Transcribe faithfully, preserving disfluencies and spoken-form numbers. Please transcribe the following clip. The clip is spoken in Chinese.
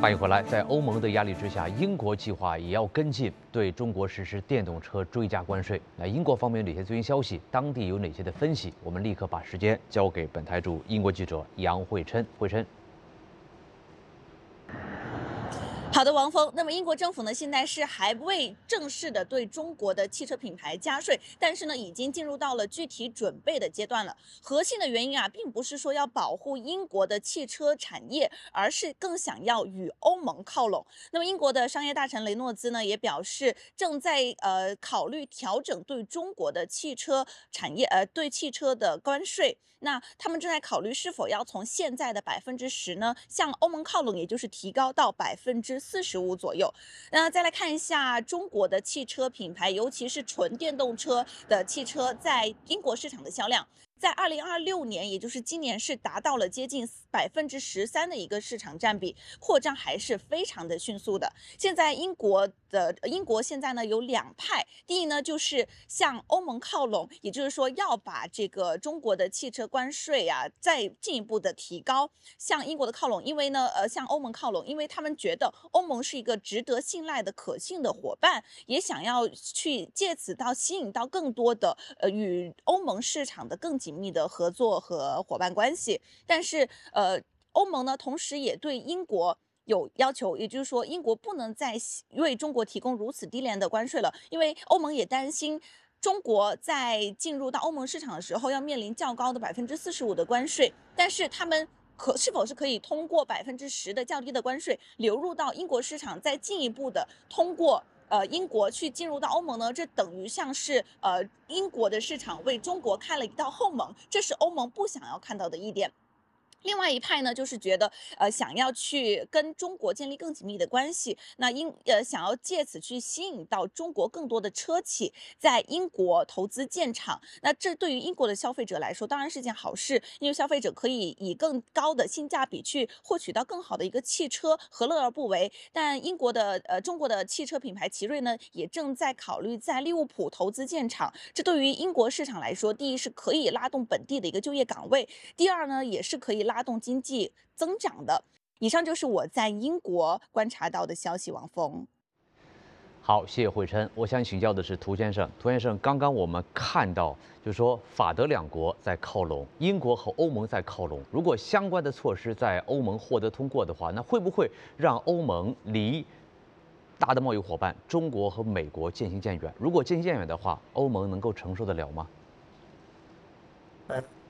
欢迎回来。在欧盟的压力之下，英国计划也要跟进，对中国实施电动车追加关税。那英国方面有哪些最新消息？当地有哪些的分析？我们立刻把时间交给本台驻英国记者杨慧琛。慧琛。 好的，王峰。那么英国政府呢，现在是还未正式的对中国的汽车品牌加税，但是呢，已经进入到了具体准备的阶段了。核心的原因啊，并不是说要保护英国的汽车产业，而是更想要与欧盟靠拢。那么英国的商业大臣雷诺兹呢，也表示正在呃考虑调整对中国的汽车产业呃对汽车的关税。那他们正在考虑是否要从现在的百分之十呢，向欧盟靠拢，也就是提高到百分之四十五左右。那再来看一下中国的汽车品牌，尤其是纯电动车的汽车在英国市场的销量。 在二零二六年，也就是今年，是达到了接近百分之十三的一个市场占比，扩张还是非常的迅速的。现在英国的英国现在呢有两派，第一呢就是向欧盟靠拢，也就是说要把这个中国的汽车关税啊再进一步的提高，向英国的靠拢，因为呢呃向欧盟靠拢，因为他们觉得欧盟是一个值得信赖的可信的伙伴，也想要去借此到吸引到更多的呃与欧盟市场的更紧密的合作和伙伴关系。但是呃，欧盟呢，同时也对英国有要求，也就是说，英国不能再为中国提供如此低廉的关税了，因为欧盟也担心中国在进入到欧盟市场的时候要面临较高的百分之四十五的关税，但是他们。可是否是可以通过百分之十的较低的关税流入到英国市场，再进一步的通过呃英国去进入到欧盟呢？这等于像是呃英国的市场为中国开了一道后门，这是欧盟不想要看到的一点。另外一派呢，就是觉得，呃，想要去跟中国建立更紧密的关系，那英呃想要借此去吸引到中国更多的车企在英国投资建厂。那这对于英国的消费者来说，当然是件好事，因为消费者可以以更高的性价比去获取到更好的一个汽车，何乐而不为？但英国的呃中国的汽车品牌奇瑞呢，也正在考虑在利物浦投资建厂。这对于英国市场来说，第一是可以拉动本地的一个就业岗位，第二呢，也是可以拉动经济增长的。以上就是我在英国观察到的消息，王峰。 好，谢谢慧琛。我想请教的是涂先生，涂先生，刚刚我们看到，就是说法德两国在靠拢，英国和欧盟在靠拢。如果相关的措施在欧盟获得通过的话，那会不会让欧盟离大的贸易伙伴中国和美国渐行渐远？如果渐行渐远的话，欧盟能够承受得了吗？